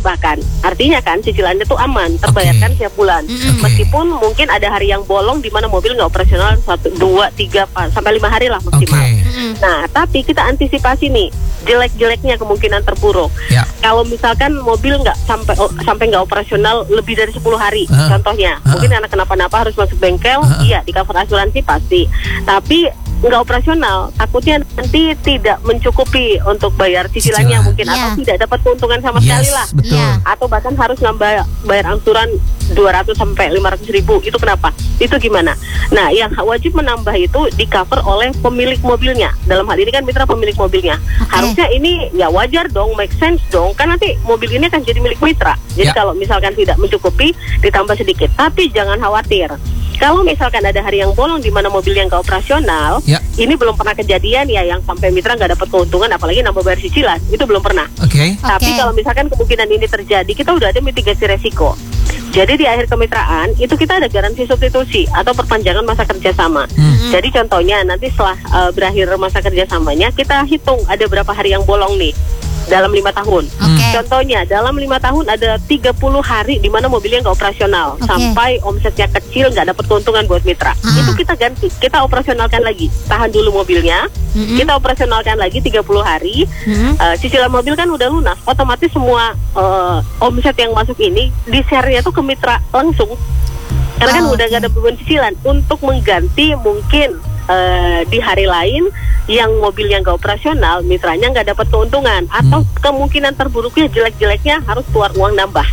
bahkan. Artinya kan cicilannya tuh aman, terbayarkan setiap bulan. Meskipun mungkin ada hari yang bolong di mana mobil nggak operasional 1, 2, 3 sampai 5 hari lah maksimal. Nah, tapi kita antisipasi nih jelek-jeleknya kemungkinan terburuk. Kalau misalkan mobil nggak sampai nggak operasional lebih dari 10 hari, contohnya, mungkin anak kenapa-napa harus masuk bengkel, iya di cover asuransi pasti. Tapi nggak operasional, takutnya nanti tidak mencukupi untuk bayar cicilannya mungkin, atau tidak dapat keuntungan sama sekali lah. Atau bahkan harus bayar angsuran 200 sampai 500 ribu. Itu kenapa? Itu gimana? Nah, yang wajib menambah itu di cover oleh pemilik mobilnya. Dalam hal ini kan mitra pemilik mobilnya. Harusnya ini ya wajar dong, make sense dong. Kan nanti mobil ini akan jadi milik mitra. Jadi kalau misalkan tidak mencukupi, ditambah sedikit. Tapi jangan khawatir. Kalau misalkan ada hari yang bolong di mana mobil yang nggak operasional, ini belum pernah kejadian ya yang sampai mitra nggak dapat keuntungan, apalagi nambah bayar cicilan, itu belum pernah. Tapi kalau misalkan kemungkinan ini terjadi, kita udah ada mitigasi resiko. Jadi di akhir kemitraan itu kita ada garansi substitusi atau perpanjangan masa kerjasama. Jadi contohnya nanti setelah berakhir masa kerjasamanya, kita hitung ada berapa hari yang bolong nih dalam 5 tahun. Contohnya dalam 5 tahun ada 30 hari di mana mobilnya nggak operasional, sampai omsetnya kecil, nggak dapat keuntungan buat mitra. Itu kita ganti, kita operasionalkan lagi, tahan dulu mobilnya, kita operasionalkan lagi 30 hari. Cicilan mobil kan udah lunas, otomatis semua omset yang masuk ini di share-nya tuh ke mitra langsung, karena kan udah nggak ada beban cicilan untuk mengganti mungkin di hari lain yang mobilnya nggak operasional, mitranya nggak dapat keuntungan, atau kemungkinan terburuknya jelek-jeleknya harus keluar uang nambah.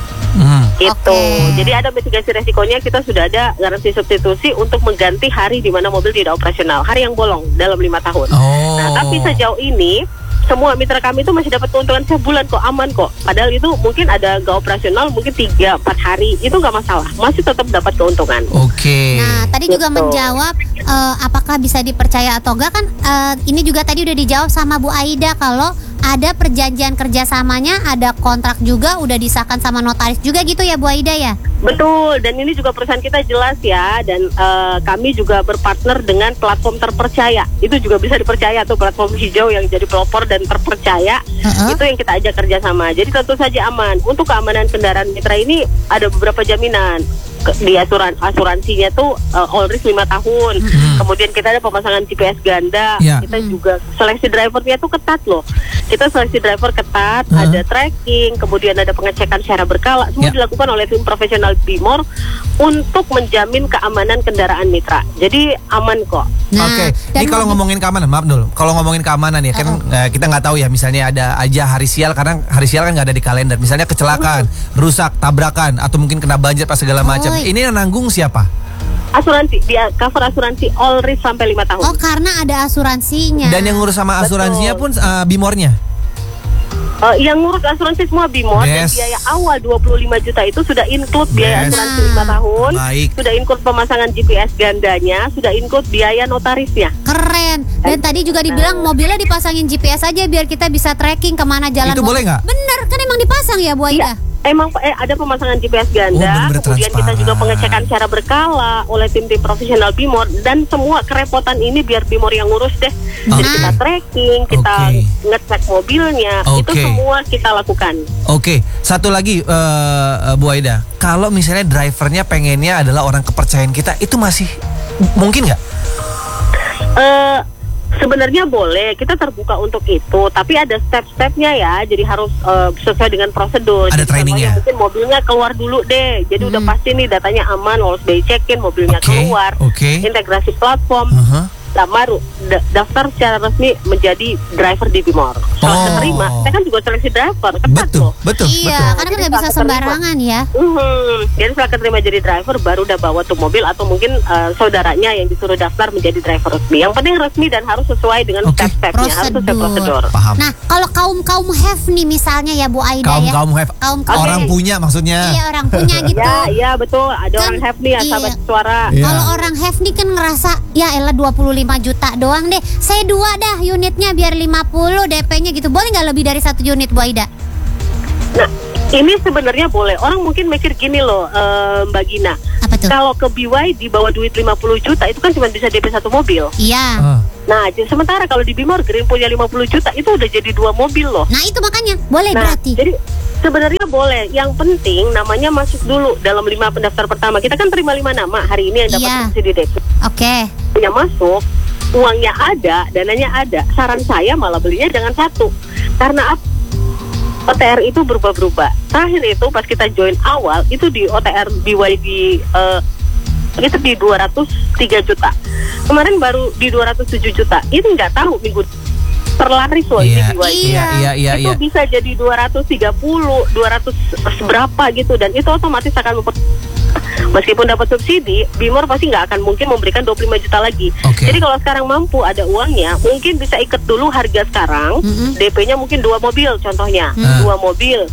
Itu. Jadi ada mitigasi resikonya, kita sudah ada garansi substitusi untuk mengganti hari di mana mobil tidak operasional, hari yang bolong dalam 5 tahun. Nah, tapi sejauh ini semua mitra kami itu masih dapat keuntungan sebulan kok, aman kok. Padahal itu mungkin ada nggak operasional mungkin 3-4 hari, itu nggak masalah, masih tetap dapat keuntungan. Nah, tadi juga menjawab apakah bisa dipercaya atau enggak kan, ini juga tadi udah dijawab sama Bu Aida kalau ada perjanjian kerjasamanya, ada kontrak juga, udah disahkan sama notaris juga gitu ya Bu Aida ya? Betul, dan ini juga perusahaan kita jelas ya, dan kami juga berpartner dengan platform terpercaya. Itu juga bisa dipercaya tuh, platform hijau yang jadi pelopor dan terpercaya. Itu yang kita ajak kerjasama. Jadi tentu saja aman. Untuk keamanan kendaraan mitra ini ada beberapa jaminan. Di asuransinya tuh all risk 5 tahun. Kemudian kita ada pemasangan GPS ganda. Kita juga seleksi drivernya tuh ketat loh. Kita seleksi driver ketat, ada tracking, kemudian ada pengecekan secara berkala. Semua dilakukan oleh tim profesional Bimor untuk menjamin keamanan kendaraan mitra. Jadi aman kok. Ini kalau ngomongin keamanan, maaf dulu. Kalau ngomongin keamanan ya kan kita nggak tahu ya, misalnya ada aja hari sial, karena hari sial kan nggak ada di kalender. Misalnya kecelakaan, rusak, tabrakan, atau mungkin kena banjir pas segala macam. Ini yang nanggung siapa? Asuransi, dia cover asuransi all risk sampai 5 tahun. Karena ada asuransinya. Dan yang ngurus sama asuransinya pun Bimornya? Yang ngurus asuransi semua Bimor. Dan biaya awal 25 juta itu sudah include biaya asuransi 5 tahun. Sudah include pemasangan GPS gandanya, sudah include biaya notarisnya. Keren. Dan tadi juga dibilang mobilnya dipasangin GPS aja biar kita bisa tracking kemana jalan. Itu boleh nggak? Bener, kan emang dipasang ya Bu Aida? Emang ada pemasangan GPS ganda, kemudian kita juga pengecekan secara berkala oleh tim-tim profesional Bimor, dan semua kerepotan ini biar Bimor yang ngurus deh. Jadi kita tracking, kita ngecek mobilnya, itu semua kita lakukan. Satu lagi Bu Aida, kalau misalnya drivernya pengennya adalah orang kepercayaan kita, itu masih mungkin nggak? Sebenarnya boleh, kita terbuka untuk itu, tapi ada step-stepnya ya, jadi harus sesuai dengan prosedur. Ada trainingnya. Mungkin mobilnya keluar dulu deh, jadi udah pasti nih datanya aman, lolos by check-in, mobilnya keluar, integrasi platform, baru daftar secara resmi menjadi driver di Bimor. Setelah keterima, saya kan juga seleksi driver, ketat loh. Betul. Karena kan nggak bisa sembarangan ya. Jadi setelah keterima jadi driver, baru udah bawa tuh mobil, atau mungkin saudaranya yang disuruh daftar menjadi driver resmi. Yang penting resmi dan harus sesuai dengan step-stepnya, harus sesuai prosedur. Nah, kalau kaum have nih misalnya ya Bu Aida ya. Kaum have. Orang punya maksudnya. Iya, orang punya gitu. Iya betul. Ada kan, orang have nih ya, sahabat suara. Kalau orang have nih kan ngerasa ya elah 25 juta doang deh, saya 2 dah unitnya biar 50 DP-nya gitu. Boleh nggak lebih dari 1 unit Bu Aida? Nah, ini sebenarnya boleh. Orang mungkin mikir gini loh, Mbak Gina. Apa tuh? Kalau ke BYD bawa duit 50 juta itu kan cuma bisa DP 1 mobil. Iya. Nah, sementara kalau di Bimor Green punya 50 juta itu udah jadi 2 mobil loh. Nah, itu makanya boleh berarti. Jadi Sebenarnya boleh. Yang penting namanya masuk dulu dalam 5 pendaftar pertama. Kita kan terima 5 nama hari ini yang dapat Iya. subsidi DP. Oke. Punya masuk, uangnya ada, dananya ada. Saran saya malah belinya jangan satu. Karena OTR itu berubah-berubah. Terakhir itu pas kita join awal itu di OTR BYD itu di 203 juta. Kemarin baru di 207 juta. Ini nggak tahu minggu terlaris loh ini BYD. Itu bisa jadi 230, 200 berapa gitu, dan itu otomatis akan meskipun dapat subsidi, Bimor pasti nggak akan mungkin memberikan 25 juta lagi. Jadi kalau sekarang mampu ada uangnya, mungkin bisa ikat dulu harga sekarang, DP-nya mungkin 2 mobil contohnya, 2 mobil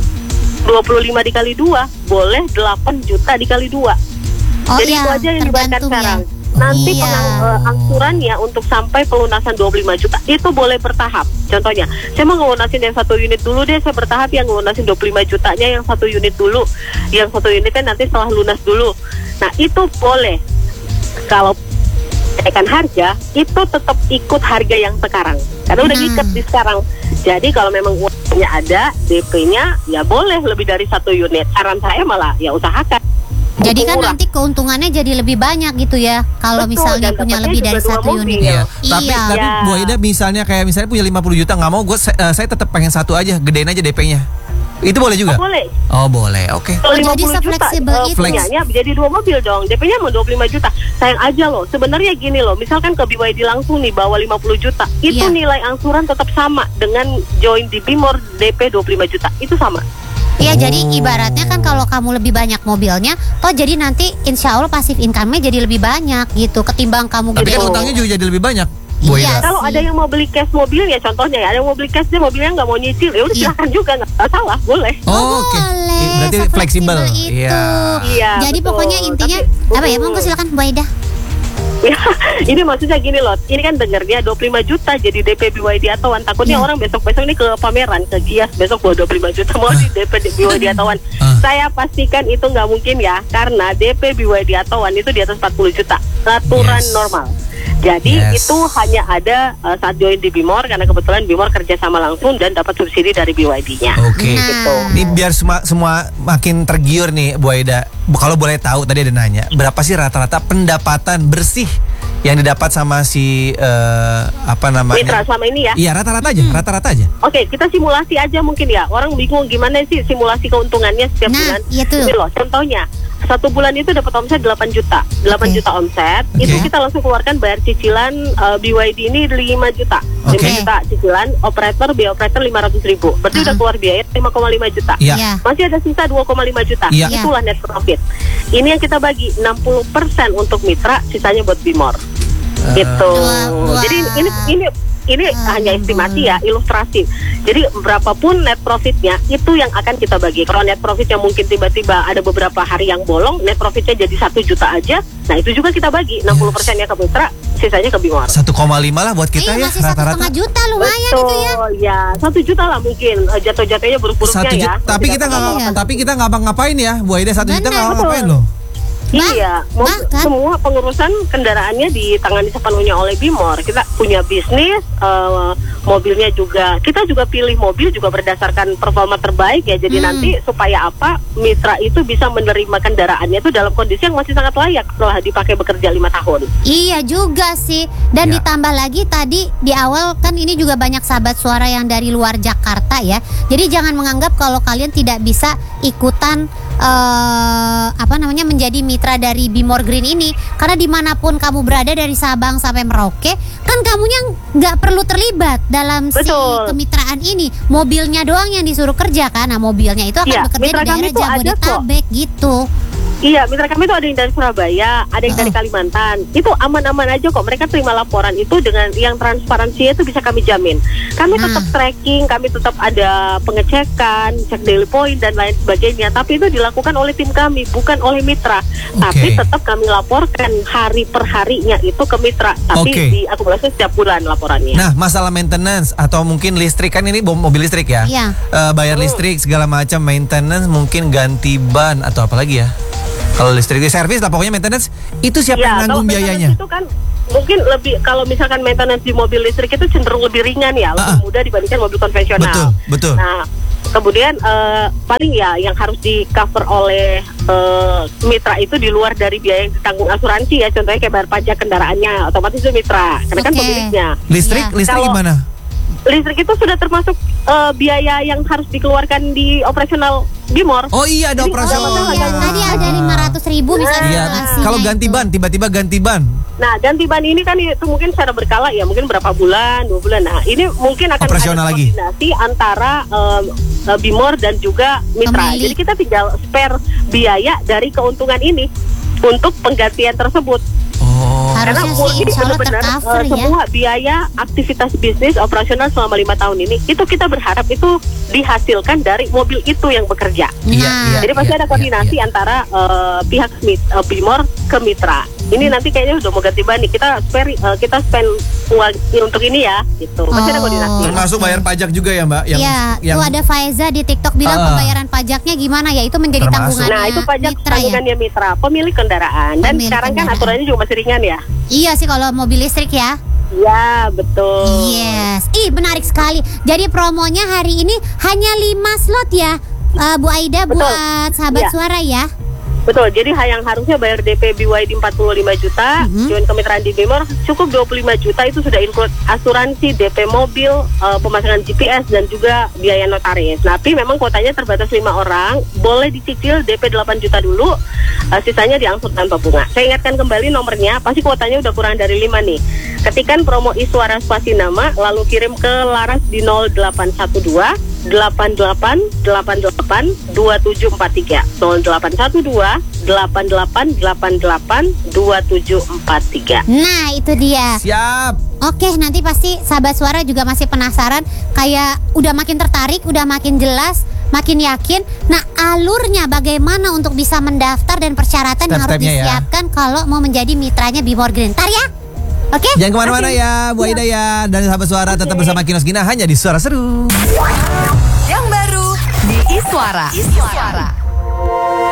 25 dikali 2 boleh 8 juta dikali 2. Jadi itu aja yang dibayarkan sekarang. Nanti angsurannya untuk sampai pelunasan 25 juta itu boleh bertahap. Contohnya, saya mau ngelunasin yang 1 unit dulu deh, saya bertahap yang ngelunasin 25 jutanya yang 1 unit dulu. Yang 1 unitnya nanti setelah lunas dulu. Nah, itu boleh. Kalau kenaikan harga, itu tetap ikut harga yang sekarang. Karena udah diikat di sekarang. Jadi kalau memang uangnya ada, DP-nya ya boleh lebih dari 1 unit. Saran saya malah ya usahakan. Jadi kan nanti keuntungannya jadi lebih banyak gitu ya. Kalau misalnya punya lebih dari 1 unit. Iya. Tapi Bu Aida misalnya punya 50 juta, nggak mau, saya tetap pengen 1 aja, gedein aja DP-nya. Itu boleh juga? Boleh. Oh boleh, oke. Kalau 50 jadi se-fleksibel juta, itu. punyanya jadi 2 mobil dong. DP-nya mau 25 juta. Sayang aja loh. Sebenarnya gini loh, misalkan ke BYD langsung nih bawa 50 juta. Itu nilai angsuran tetap sama dengan join di Bimor DP 25 juta. Itu sama. Iya, jadi ibaratnya kan kalau kamu lebih banyak mobilnya, toh jadi nanti insya Allah pasif income-nya jadi lebih banyak gitu ketimbang kamu Tapi gede. kan utangnya juga jadi lebih banyak. Iya. Kalau ada yang mau beli cash mobilnya, contohnya ya, ada yang mau beli cash dia mobilnya nggak mau nyicil, ya udah silakan juga, nggak salah, boleh. Oke. Boleh. Berarti fleksibel. Itu. Iya, Jadi betul. pokoknya intinya apa ya? Monggo silakan Bu Aida. Ya, ini maksudnya gini loh, ini kan dengernya 25 juta jadi DP BYD Atauan. Takutnya orang besok-besok ini ke pameran, ke Gias, besok bawa 25 juta mau di DP BYD Atauan. Saya pastikan itu nggak mungkin ya, karena DP BYD Atauan itu di atas 40 juta, aturan normal. Jadi itu hanya ada saat join di Bimor, karena kebetulan Bimor kerja sama langsung dan dapat subsidi dari BYD-nya. Oke. Gitu. Ini biar semua makin tergiur nih Bu Aida. Kalau boleh tahu, tadi ada nanya, berapa sih rata-rata pendapatan bersih yang didapat sama si mitra selama ini ya? Iya, rata-rata aja. Oke, kita simulasi aja mungkin ya. Orang bingung gimana sih simulasi keuntungannya setiap bulan. Ini loh, contohnya 1 bulan itu dapat omset 8 juta. 8 juta omset, itu kita langsung keluarkan bayar cicilan BYD ini 5 juta. 5 juta cicilan, biaya operator 500.000. Berarti udah keluar biaya 5,5 juta. Masih ada sisa 2,5 juta. Itulah net profit. Ini yang kita bagi 60% untuk mitra, sisanya buat Bimor. Gitu. Jadi ini hanya estimasi ya, ilustrasi. Jadi berapapun net profitnya itu yang akan kita bagi. Kalau net profitnya mungkin tiba-tiba ada beberapa hari yang bolong, net profitnya jadi 1 juta aja. Nah itu juga kita bagi 60%-nya ke mitra, sisanya ke Bimor. 1,5 lah buat kita ya rata-rata. 1,5 juta lumayan. Betul, itu ya. Ya 1 juta lah mungkin jatuh-jatuhnya buruk-buruknya ya. Tapi kita nggak ngapain ya, Bu Aida, 1 juta nggak ngapain loh. Iya, semua pengurusan kendaraannya ditangani sepenuhnya oleh Bimor. Kita punya bisnis, mobilnya juga, kita juga pilih mobil juga berdasarkan performa terbaik ya. Jadi nanti supaya apa, mitra itu bisa menerima kendaraannya itu dalam kondisi yang masih sangat layak setelah dipakai bekerja 5 tahun. Iya juga sih. Dan ditambah lagi tadi di awal kan ini juga banyak sahabat suara yang dari luar Jakarta ya. Jadi jangan menganggap kalau kalian tidak bisa ikutan menjadi mitra dari Bimor Green ini, karena dimanapun kamu berada dari Sabang sampai Merauke kan kamunya nggak perlu terlibat dalam si kemitraan ini, mobilnya doang yang disuruh kerja kan. Nah mobilnya itu akan bekerja di daerah Jabodetabek gitu. Iya, mitra kami itu ada yang dari Surabaya, ada yang dari Kalimantan. Itu aman-aman aja kok. Mereka terima laporan itu dengan yang transparansi itu bisa kami jamin. Kami tetap tracking, kami tetap ada pengecekan, cek daily point dan lain sebagainya. Tapi itu dilakukan oleh tim kami, bukan oleh mitra. Tapi tetap kami laporkan hari per harinya itu ke mitra. Tapi diakumulasi setiap bulan laporannya. Nah, masalah maintenance atau mungkin listrik, kan ini mobil listrik ya. Bayar listrik segala macam, maintenance, mungkin ganti ban atau apa lagi ya. Kalau listrik servis lah pokoknya, maintenance itu siapa yang nanggung biayanya? Itu kan mungkin lebih, kalau misalkan maintenance di mobil listrik itu cenderung lebih ringan ya, lebih mudah dibandingkan mobil konvensional. Betul. Nah, Kemudian paling ya yang harus di cover oleh mitra itu di luar dari biaya yang ditanggung asuransi ya. Contohnya kayak bayar pajak kendaraannya, otomatis itu mitra, karena kan pemiliknya. Listrik gimana? Listrik itu sudah termasuk biaya yang harus dikeluarkan di operasional Bimor. Oh iya, ada operasional. Tadi ada 500.000 misalnya. Iya. Kalau ganti ban, tiba-tiba ganti ban. Nah, ganti ban ini kan itu mungkin secara berkala ya, mungkin berapa bulan, 2 bulan. Nah, ini mungkin akan operasional ada lagi. koordinasi antara Bimor dan juga mitra. Pemilik. Jadi kita tinggal spare biaya dari keuntungan ini untuk penggantian tersebut. Oh. Karena Harusnya sih ini insya Allah benar-benar tercover ya. semua biaya aktivitas bisnis operasional selama 5 tahun ini itu kita berharap itu dihasilkan dari mobil itu yang bekerja. Iya. Jadi pasti ada koordinasi antara pihak Bimor ke mitra. Ini nanti kayaknya udah mau ganti ban nih. Kita spend uang untuk ini ya, gitu. Pasti ada koordinasi. Termasuk bayar pajak juga ya, Mbak? Iya, tuh ada Faiza di TikTok bilang pembayaran pajaknya gimana ya? Itu menjadi Termasuk. tanggungannya Nah, itu pajak mitra ya. tanggungannya mitra, pemilik kendaraan. Dan Pemilik sekarang kan kendaraan. aturannya juga masih ringan ya. Iya sih kalau mobil listrik ya. Ya, betul. Yes. Menarik sekali. Jadi promonya hari ini hanya 5 slot ya, Bu Aida, Betul. buat sahabat Iya. suara ya. Betul, jadi yang harusnya bayar DP BYD 45 juta, join kemitraan di Bimor cukup 25 juta, itu sudah include asuransi, DP mobil, pemasangan GPS dan juga biaya notaris. Tapi memang kuotanya terbatas 5 orang, boleh dicicil DP 8 juta dulu, sisanya diangsur tanpa bunga. Saya ingatkan kembali nomornya, pasti kuotanya udah kurang dari 5 nih. Ketikan promo Iswara spasi nama, lalu kirim ke Laras di 0812 88 88 2743 0812 88 88 2743. Nah, itu dia. Siap. Oke, nanti pasti sahabat suara juga masih penasaran, kayak udah makin tertarik, udah makin jelas, makin yakin. Nah, alurnya bagaimana untuk bisa mendaftar dan persyaratan yang harus Step-stepnya ya. disiapkan kalau mau menjadi mitranya Bimor Green. Ntar ya. Oke? Jangan kemana-mana ya, Bu Aida ya. Dan sahabat suara tetap bersama Kinos Gina hanya di Suara Seru. Yang baru di Iswara.